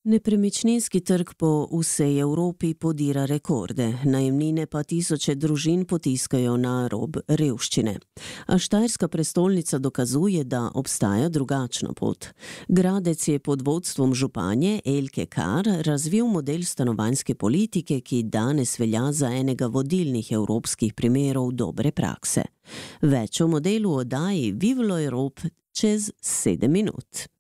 Nepremičninski trg po vsej Evropi podira rekorde, najemnine pa tisoče družin potiskajo na rob revščine. A štajerska prestolnica dokazuje, da obstaja drugačna pot. Gradec je pod vodstvom županje Elke Kar razvil model stanovanjske politike, ki danes velja za enega vodilnih evropskih primerov dobre prakse. Več o modelu oddaji Vive l'Europe čez 7 minut.